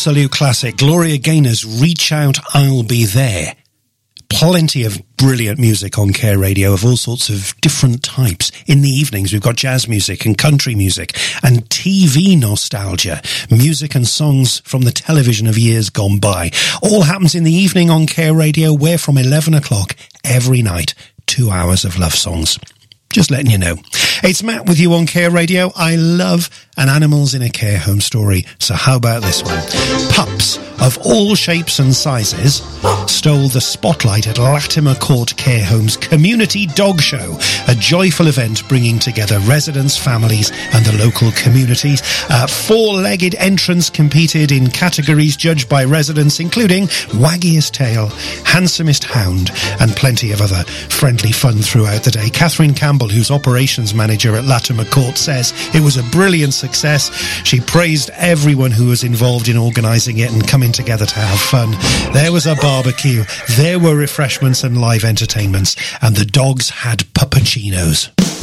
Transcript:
absolute classic. Gloria Gaynor's Reach Out, I'll Be There. Plenty of brilliant music on Care Radio of all sorts of different types. In the evenings, we've got jazz music and country music and TV nostalgia, music and songs from the television of years gone by. All happens in the evening on Care Radio, where from 11 o'clock every night, 2 hours of love songs. Just letting you know. It's Matt with you on Care Radio. I love an animals in a care home story. So how about this one? Pups of all shapes and sizes stole the spotlight at Latimer Court Care Home's Community Dog Show, a joyful event bringing together residents, families and the local communities. Four-legged entrants competed in categories judged by residents, including waggiest tail, handsomest hound and plenty of other friendly fun throughout the day. Catherine Campbell, who's operations manager at Latimer Court, says it was a brilliant success. She praised everyone who was involved in organising it and coming together to have fun. There was a barbecue, there were refreshments and live entertainments, and the dogs had puppuccinos.